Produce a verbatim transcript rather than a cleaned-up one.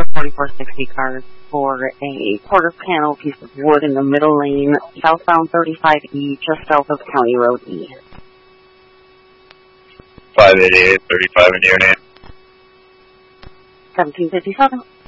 for forty-four sixty cars for a quarter panel piece of wood in the middle lane, southbound thirty-five E, just south of County Road E. five eighty-eight, thirty-five in your name. seventeen fifty-seven.